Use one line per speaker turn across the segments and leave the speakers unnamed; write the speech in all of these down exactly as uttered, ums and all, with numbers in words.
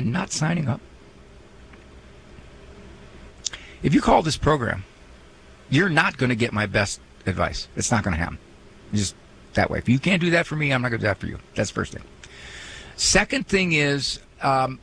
and not signing up. If you call this program, you're not going to get my best advice. It's not going to happen. Just that way. If you can't do that for me, I'm not going to do that for you. That's the first thing. Second thing is, um,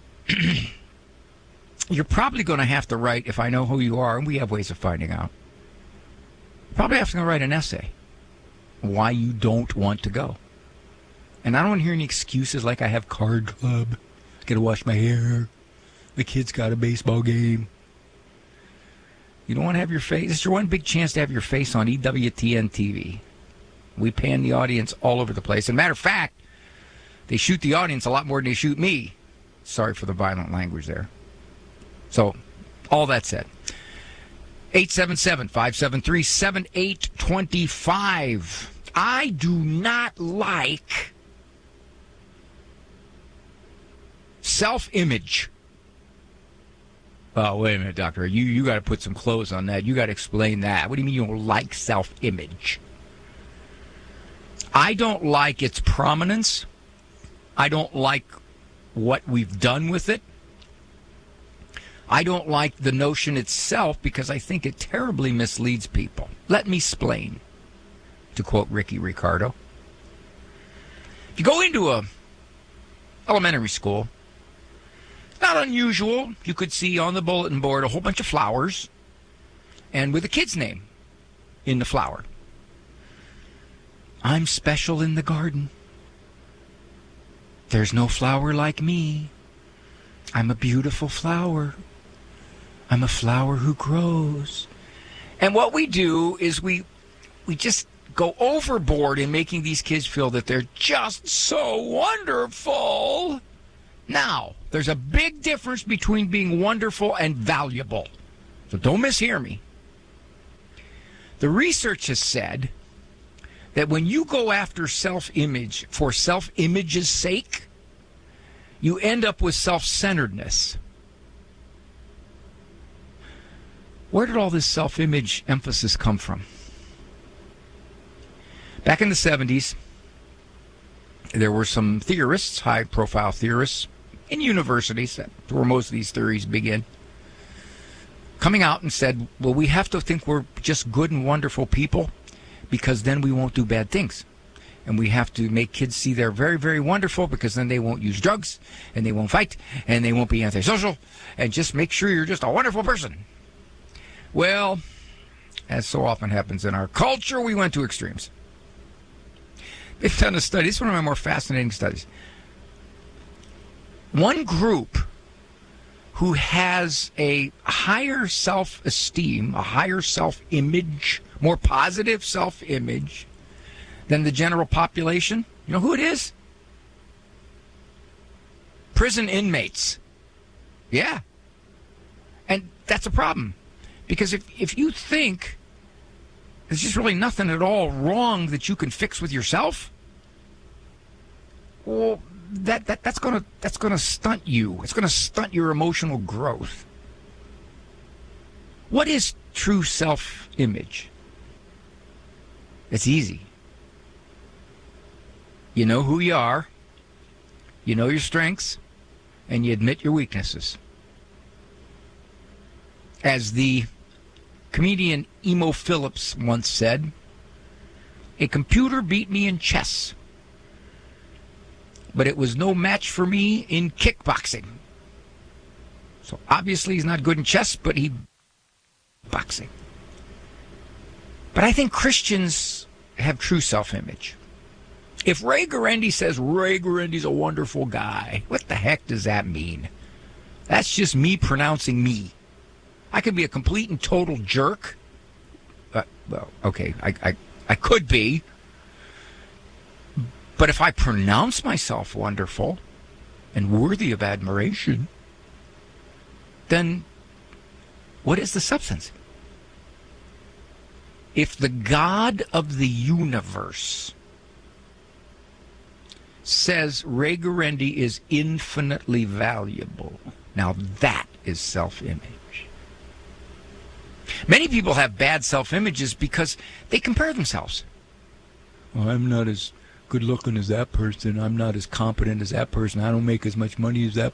you're probably going to have to write, if I know who you are, and we have ways of finding out, probably have to write an essay why you don't want to go. And I don't want to hear any excuses like I have card club, I got to wash my hair, the kid's got a baseball game. You don't want to have your face. It's your one big chance to have your face on E W T N T V. We pan the audience all over the place. As a matter of fact, they shoot the audience a lot more than they shoot me. Sorry for the violent language there. So, all that said, eight seven seven, five seven three, seven eight two five. I do not like self-image. Oh, wait a minute, doctor. You you got to put some clothes on that. You got to explain that. What do you mean you don't like self-image? I don't like its prominence. I don't like what we've done with it. I don't like the notion itself because I think it terribly misleads people. Let me explain, to quote Ricky Ricardo. If you go into a elementary school, not unusual, you could see on the bulletin board a whole bunch of flowers and with a kid's name in the flower. I'm special in the garden. There's no flower like me. I'm a beautiful flower. I'm a flower who grows. And what we do is we we just go overboard in making these kids feel that they're just so wonderful. Now, there's a big difference between being wonderful and valuable. So don't mishear me. The research has said that when you go after self-image for self-image's sake, you end up with self-centeredness. Where did all this self-image emphasis come from? Back in the seventies, there were some theorists, high-profile theorists, in universities, that's where most of these theories begin, coming out and said, well, we have to think we're just good and wonderful people because then we won't do bad things. And we have to make kids see they're very, very wonderful because then they won't use drugs and they won't fight and they won't be antisocial, and just make sure you're just a wonderful person. Well, as so often happens in our culture, we went to extremes. They've done a study. It's one of my more fascinating studies. One group who has a higher self-esteem, a higher self-image, more positive self-image than the general population, you know who it is? Prison inmates. Yeah. And that's a problem. Because if, if you think there's just really nothing at all wrong that you can fix with yourself, well, that, that that's gonna that's gonna stunt you. It's gonna stunt your emotional growth. What is true self-image? It's easy. You know who you are, you know your strengths, and you admit your weaknesses. As the comedian Emo Phillips once said, a computer beat me in chess, but it was no match for me in kickboxing. So obviously he's not good in chess, but he boxing. But I think Christians have true self-image. If Ray Guarendi says Ray Guarendi's a wonderful guy, what the heck does that mean? That's just me pronouncing me. I could be a complete and total jerk. Uh, well, okay, I, I I could be. But if I pronounce myself wonderful and worthy of admiration, then what is the substance? If the God of the universe says Ray Guarendi is infinitely valuable, now that is self-image. Many people have bad self-images because they compare themselves. Well, I'm not as good-looking as that person. I'm not as competent as that person. I don't make as much money as that